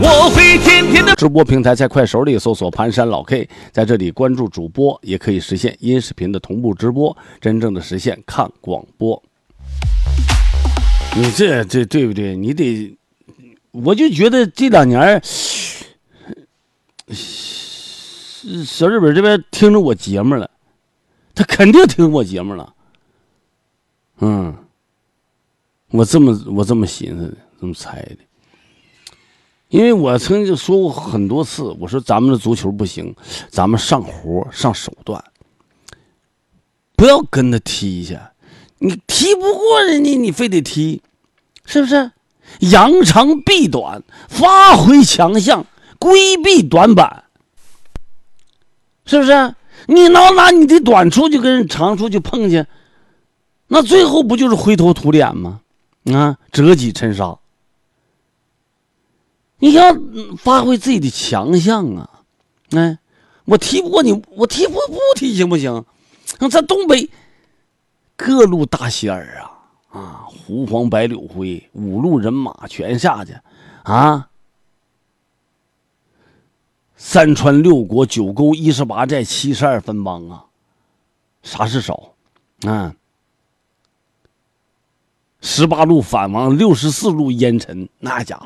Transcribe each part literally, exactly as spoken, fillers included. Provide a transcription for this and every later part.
我会天天的。 直播平台在快手里搜索盘山老 K， 在这里关注主播，也可以实现音视频的同步直播，真正的实现看广播。你这这对不对？你得，我就觉得这两年，小日本这边听着我节目了，他肯定听我节目了。嗯，我这么我这么寻思的，这么猜的。因为我曾经说过很多次，我说咱们的足球不行，咱们上活上手段，不要跟他踢去。你踢不过人家，你非得踢，是不是？扬长避短，发挥强项，规避短板，是不是？你老拿你的短处就跟人长处去碰去，那最后不就是灰头土脸吗？啊，折戟沉沙。你要发挥自己的强项啊！哎，我踢不过你，我踢不不踢行不行？在东北各路大仙儿啊啊，胡黄白柳灰五路人马全下去啊！三川六国九沟一十八寨七十二分邦啊，啥是少啊？十八路反王，六十四路烟尘，那家伙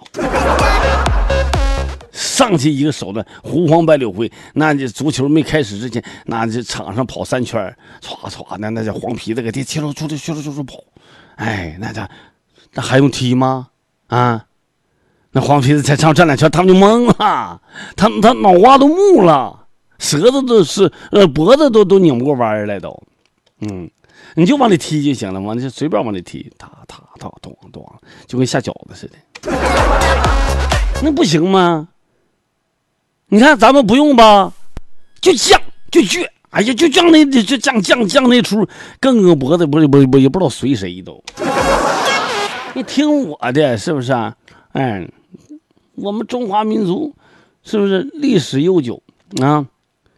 上去一个手段，胡黄白柳灰。那这足球没开始之前，那这场上跑三圈，唰唰的，那叫黄皮子给踢踢出出出出出跑。哎，那家那还用踢吗？啊，那黄皮子才上站两圈，他们就懵了，他他脑瓜都木了，舌头都是呃脖子都都拧不过弯来都，嗯。你就往里踢就行了，往里随便往里踢，踏踏踏咚咚，就跟下饺子似的，那不行吗？你看咱们不用吧，就犟就倔，哎呀，就犟那就犟犟犟那出，更个脖子不是不是也不知道随谁都。你听我的，是不是啊？哎，我们中华民族是不是历史悠久啊？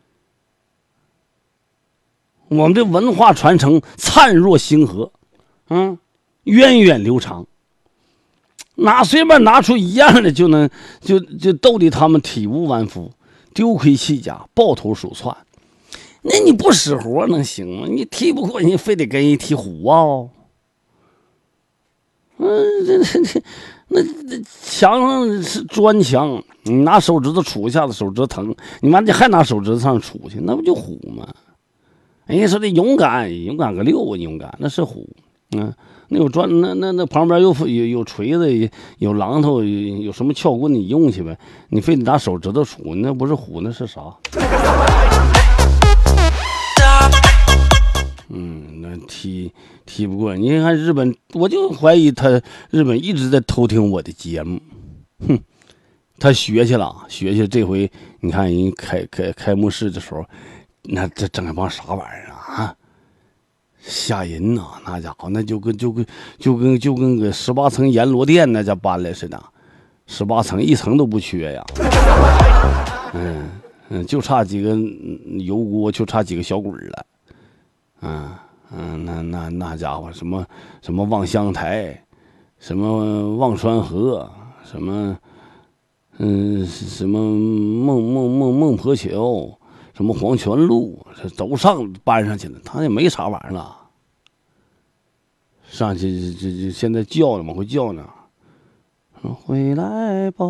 我们的文化传承灿若星河，嗯，源远流长。哪随便拿出一样的就能就就逗得他们体无完肤，丢盔弃甲，抱头鼠窜。那你不使活能行吗？你踢不过你非得跟人踢虎啊！嗯，这这这那那墙上是砖墙，你拿手指头杵一下子，手指头疼，你妈你还拿手指头上杵去，那不就虎吗？人家说的勇敢，勇敢个六啊！勇敢那是虎，嗯，那有砖，那那那旁边有有有锤子，有榔头，有有什么撬棍，你用去呗。你非得拿手指头杵，那不是虎，那是啥？嗯，那踢踢不过。你看日本，我就怀疑他日本一直在偷听我的节目，哼，他学去了，学去这回你看人开开开幕式的时候。那这整一帮啥玩意儿啊？吓人呐！那家伙那就跟就跟就跟就跟个十八层阎罗殿那家搬来似的，十八层一层都不缺呀。嗯嗯，就差几个油锅，就差几个小鬼了。嗯嗯，那那那家伙什么什么望乡台，什么望川河，什么嗯什么孟孟孟孟婆桥。什么黄泉路，这都上搬上去了，他也没啥玩意儿了。上去这这现在叫呢，往回叫呢，回来吧。